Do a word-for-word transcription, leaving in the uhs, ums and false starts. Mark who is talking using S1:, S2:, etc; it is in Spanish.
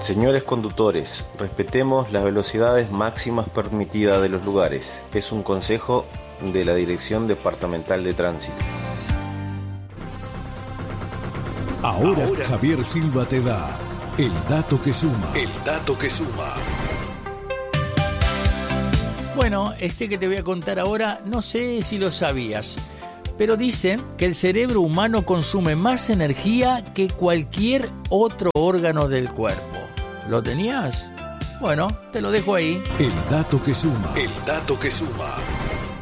S1: Señores conductores, respetemos las velocidades máximas permitidas de los lugares. Es un consejo de la Dirección Departamental de Tránsito.
S2: Ahora, Ahora Javier Silva te da el dato que suma. El dato que suma.
S3: Bueno, este que te voy a contar ahora, no sé si lo sabías, pero dicen que el cerebro humano consume más energía que cualquier otro órgano del cuerpo. ¿Lo tenías? Bueno, te lo dejo ahí.
S2: El dato que suma. El dato que suma.